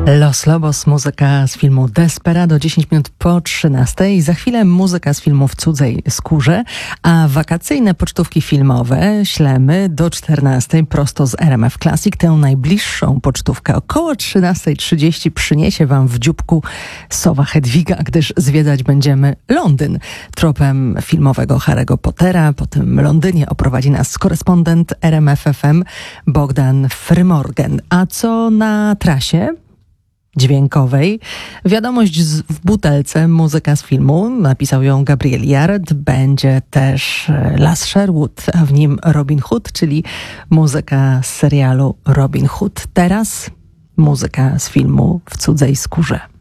Los Lobos, muzyka z filmu Desperado, 10 minut po 13. Za chwilę muzyka z filmu W cudzej skórze, a wakacyjne pocztówki filmowe ślemy do 14 prosto z RMF Classic. Tę najbliższą pocztówkę około 13:30 przyniesie wam w dzióbku sowa Hedwiga, gdyż zwiedzać będziemy Londyn tropem filmowego Harry'ego Pottera. Po tym Londynie oprowadzi nas korespondent RMF FM Bogdan Frymorgan. A co na trasie dźwiękowej? Wiadomość w butelce, muzyka z filmu, napisał ją Gabriel Yared. Będzie też Las Sherwood, a w nim Robin Hood, czyli muzyka z serialu Robin Hood. Teraz muzyka z filmu W cudzej skórze.